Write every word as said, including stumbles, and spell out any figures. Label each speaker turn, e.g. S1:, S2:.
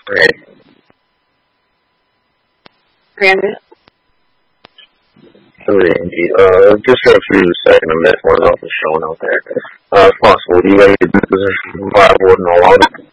S1: Right.
S2: Brandon?
S1: Really, indeed. Uh, just for a few seconds, a minute, one else is showing out there. Uh, if possible, do you guys do position viable in all out?